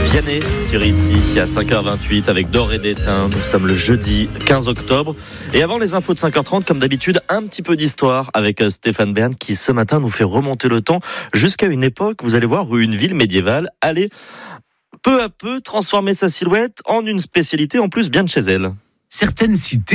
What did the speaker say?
Vianney sur ici à 5h28 avec D'Or et d'Étain. Nous sommes le jeudi 15 octobre. Et avant les infos de 5h30, comme d'habitude, un petit peu d'histoire avec Stéphane Bern qui ce matin nous fait remonter le temps jusqu'à une époque, vous allez voir, où une ville médiévale allait peu à peu transformer sa silhouette en une spécialité en plus bien de chez elle. Certaines cités